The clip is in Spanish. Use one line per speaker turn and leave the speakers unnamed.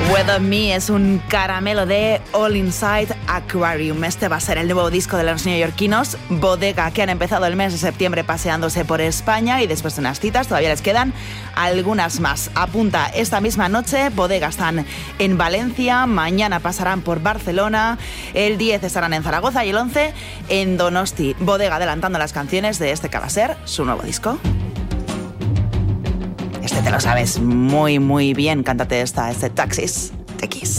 Weather Me es un caramelo de All Inside Aquarium. Este va a ser el nuevo disco de los neoyorquinos Bodega, que han empezado el mes de septiembre paseándose por España y después de unas citas todavía les quedan algunas más. Apunta, esta misma noche Bodega están en Valencia, mañana pasarán por Barcelona, el 10 estarán en Zaragoza y el 11 en Donosti. Bodega adelantando las canciones de este que va a ser su nuevo disco. Este te lo sabes muy, muy bien. Cántate este Taxis de Kiss.